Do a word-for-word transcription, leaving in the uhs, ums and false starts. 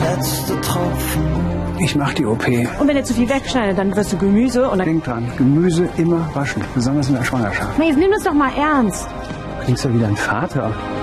letzte Tropfen. Ich mach die O P. Und wenn er zu viel wegschneidet, dann wirst du Gemüse und dann... Denk dran, Gemüse immer waschen, besonders in der Schwangerschaft. Jetzt nimm das doch mal ernst. Klingst ja wieder ein Vater.